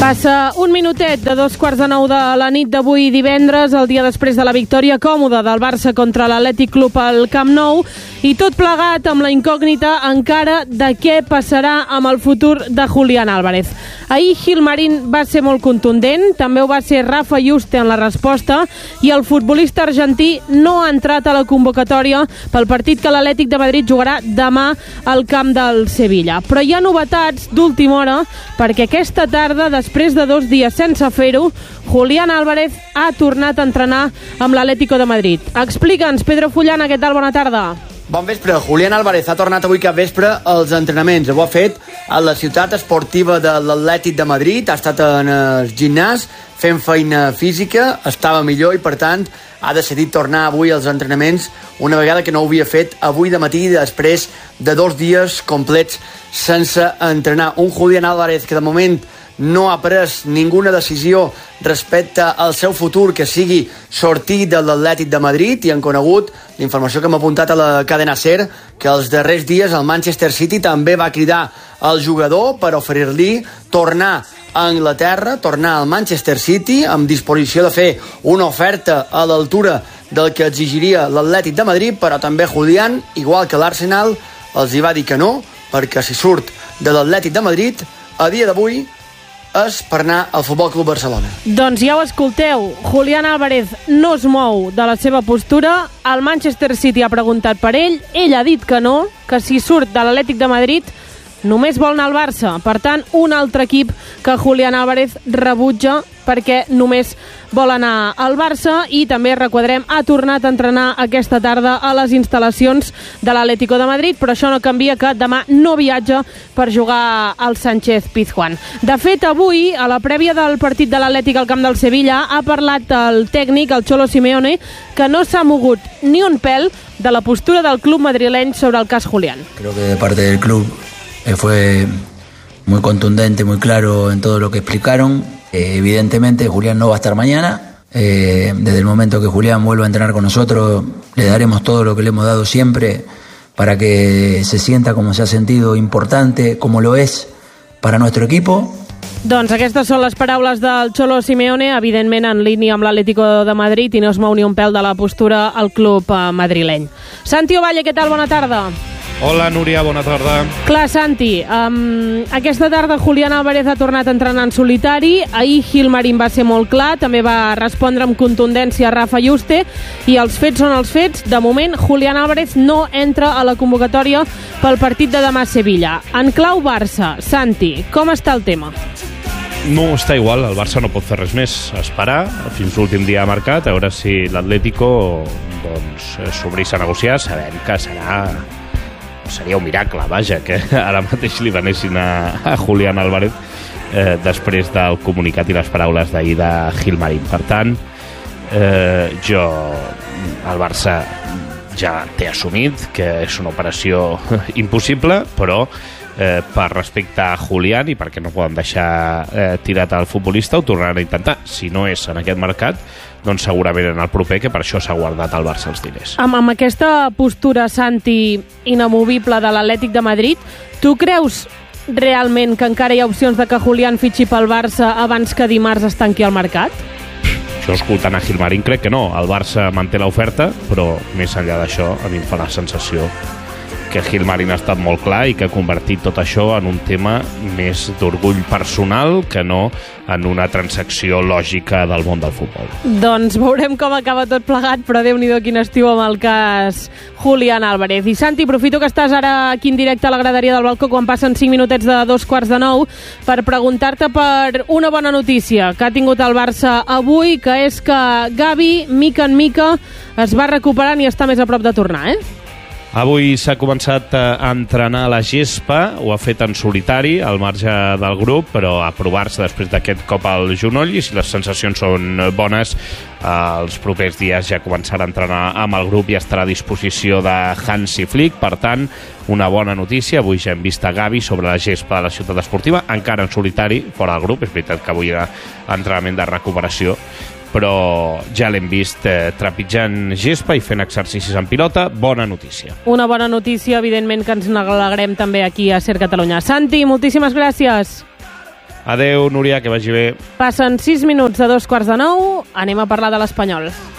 Passa un minutet de 8:45 de la nit d'avui divendres, el dia després de la victòria còmoda del Barça contra l'Atlètic Club al Camp Nou, i tot plegat amb la incògnita encara de què passarà amb el futur de Julián Álvarez. Ahir Gilmarín va ser molt contundent, també ho va ser Rafa Yuste en la resposta, i el futbolista argentí no ha entrat a la convocatòria pel partit que l'Atlètic de Madrid jugarà demà al camp del Sevilla. Però hi ha novetats d'última hora, perquè aquesta tarda, després de 2 dies sense fer-ho, Julián Álvarez ha tornat a entrenar amb l'Atlético de Madrid. Explica'ns, Pedro Fullana, què tal? Bona tarda. Bon vespre. Julián Álvarez ha tornat avui cap vespre als entrenaments. Ho ha fet a la ciutat esportiva de l'Atlètic de Madrid, ha estat en el gimnàs fent feina física, estava millor i per tant ha decidit tornar avui als entrenaments una vegada que no ho havia fet avui de matí després de 2 dies complets sense entrenar. Un Julián Álvarez que de moment no ha pres ninguna decisió respecte al seu futur, que sigui sortir de l'Atlètic de Madrid, i han conegut la informació que m'ha apuntat a la cadena SER, que els darrers dies el Manchester City també va cridar al jugador per oferir-li tornar a Anglaterra, tornar al Manchester City, amb disposició de fer una oferta a l'altura del que exigiria l'Atlètic de Madrid, però també Julián, igual que l'Arsenal, els hi va dir que no, perquè si surt de l'Atlètic de Madrid, a dia d'avui és per anar al Futbol Club Barcelona. Doncs ja ho escolteu, Julián Álvarez no es mou de la seva postura, el Manchester City ha preguntat per ell ha dit que no, que si surt de l'Atlètic de Madrid només vol anar al Barça. Per tant, un altre equip que Julián Álvarez rebutja perquè només vol anar al Barça, i també requadrem, ha tornat a entrenar aquesta tarda a les instal·lacions de l'Atlético de Madrid, però això no canvia que demà no viatja per jugar al Sánchez Pizjuán. De fet, avui, a la prèvia del partit de l'Atlètic al camp del Sevilla, ha parlat el tècnic, el Cholo Simeone, que no s'ha mogut ni un pèl de la postura del club madrileny sobre el cas Julián. Creo que de parte del club fue muy contundente, muy claro en todo lo que explicaron. Evidentemente Julián no va a estar mañana. Desde el momento que Julián vuelva a entrenar con nosotros, le daremos todo lo que le hemos dado siempre para que se sienta como se ha sentido, importante, como lo es para nuestro equipo. Doncs aquestes són les paraules del Cholo Simeone, evidentment en línia amb l'Atlético de Madrid, i no es mou ni un pèl de la postura al club madrileny. Santi Ovalle, què tal? Bona tarda. Hola, Núria, bona tarda. Clar, Santi, aquesta tarda Julián Álvarez ha tornat a entrenar en solitari. Ahir Gilmarín va ser molt clar, també va respondre amb contundència a Rafa Yuste, i els fets són els fets. De moment, Julián Álvarez no entra a la convocatòria pel partit de demà a Sevilla. En clau Barça, Santi, com està el tema? No, està igual, el Barça no pot fer res més. Esperar fins l'últim dia marcat, a veure si l'Atlético s'obrís a negociar, sabent que seria un miracle, vaja, que ara mateix li donessin a Julián Álvarez després del comunicat i les paraules d'ahir de Gilmarín. Per tant, el Barça ja té assumit que és una operació impossible, però per respecte a Julián i perquè no poden deixar tirat al futbolista, ho tornaran a intentar. Si no és en aquest mercat, doncs segurament en el proper, que per això s'ha guardat al Barça els diners. Amb aquesta postura, Santi, inamovible de l'Atlètic de Madrid, tu creus realment que encara hi ha opcions de que Julián fitxi pel Barça abans que dimarts es tanqui el mercat? Jo, escoltant a Gilmarín, crec que no. El Barça manté l'oferta, però més enllà d'això a mi em fa la sensació que Gilmarín ha estat molt clar i que ha convertit tot això en un tema més d'orgull personal que no en una transacció lògica del món del futbol. Doncs veurem com acaba tot plegat, però Déu-n'hi-do quin estiu amb el cas Julián Álvarez. I Santi, aprofito que estàs ara aquí en directe a la graderia del balcó quan passen 5 minutets de 8:45 per preguntar-te per una bona notícia que ha tingut el Barça avui, que és que Gavi, mica en mica, es va recuperant i està més a prop de tornar, Avui s'ha començat a entrenar a la gespa, ho ha fet en solitari, al marge del grup, però a provar-se després d'aquest cop al genoll, i si les sensacions són bones, els propers dies ja començarà a entrenar amb el grup i estarà a disposició de Hansi Flick. Per tant, una bona notícia. Avui ja hem vist a Gavi sobre la gespa de la ciutat esportiva, encara en solitari, fora del grup. És veritat que avui era entrenament de recuperació, però ja l'hem vist trepitjant gespa i fent exercicis en pilota. Bona notícia. Una bona notícia, evidentment, que ens n'alegrem també aquí a SER Catalunya. Santi, moltíssimes gràcies. Adeu, Núria, que vagi bé. Passen 6 minuts de 2:15, anem a parlar de l'Espanyol.